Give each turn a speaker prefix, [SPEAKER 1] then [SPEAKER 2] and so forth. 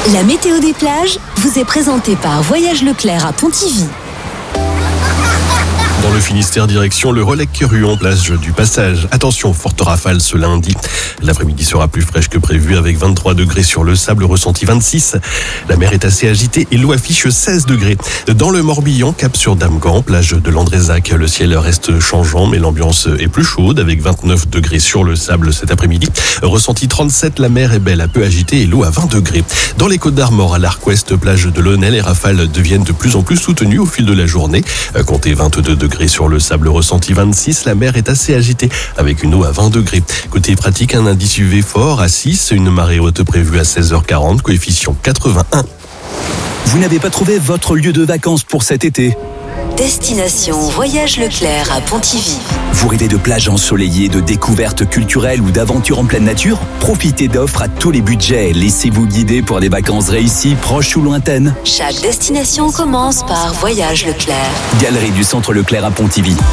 [SPEAKER 1] La météo des plages vous est présentée par Voyage Leclerc à Pontivy.
[SPEAKER 2] Dans le Finistère, direction le Relecq-Ruan, plage du Passage. Attention, forte rafale ce lundi. L'après-midi sera plus fraîche que prévu avec 23 degrés sur le sable, ressenti 26. La mer est assez agitée et l'eau affiche 16 degrés. Dans le Morbihan, cap sur Damgan, plage de Landrézac, le ciel reste changeant mais l'ambiance est plus chaude avec 29 degrés sur le sable cet après-midi. Ressenti 37, la mer est belle, un peu agitée et l'eau à 20 degrés. Dans les Côtes d'Armor, à l'Arc-Ouest, plage de Launay, les rafales deviennent de plus en plus soutenues au fil de la journée. Comptez 22 degrés sur le sable, ressenti 26. La mer est assez agitée avec une eau à 20 degrés. Côté pratique, un indice UV fort à 6, une marée haute prévue à 16h40, coefficient 81.
[SPEAKER 3] Vous n'avez pas trouvé votre lieu de vacances pour cet été ?
[SPEAKER 1] Destination Voyage Leclerc à Pontivy.
[SPEAKER 3] Vous rêvez de plages ensoleillées, de découvertes culturelles ou d'aventures en pleine nature ? Profitez d'offres à tous les budgets. Laissez-vous guider pour des vacances réussies, proches ou lointaines.
[SPEAKER 1] Chaque destination commence par Voyage Leclerc.
[SPEAKER 3] Galerie du Centre Leclerc à Pontivy.